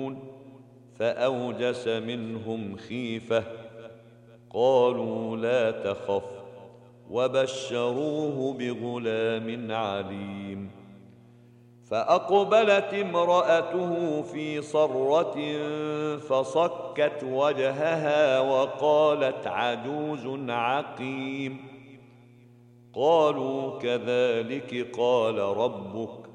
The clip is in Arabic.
فأوجس منهم خيفة قالوا لا تخف وبشروه بغلام عليم فأقبلت امرأته في صرة فصكت وجهها وقالت عجوز عقيم قالوا كذلك قال ربك